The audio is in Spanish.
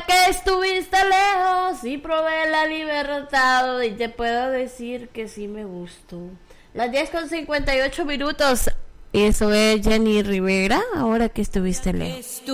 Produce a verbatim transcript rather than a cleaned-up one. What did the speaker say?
Ahora que estuviste lejos y probé la libertad y te puedo decir que sí me gustó. Las diez con cincuenta y ocho minutos. Eso es Jenny Rivera, ahora que estuviste lejos.